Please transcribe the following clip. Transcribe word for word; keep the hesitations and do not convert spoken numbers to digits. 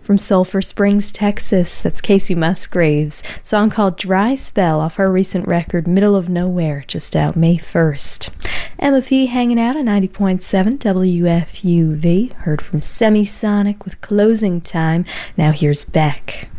From Sulphur Springs, Texas, that's Casey Musgraves. Song called Dry Spell off her recent record Middle of Nowhere, just out May first. Emma P hanging out at ninety point seven W F U V. Heard from Semisonic with Closing Time. Now here's Beck.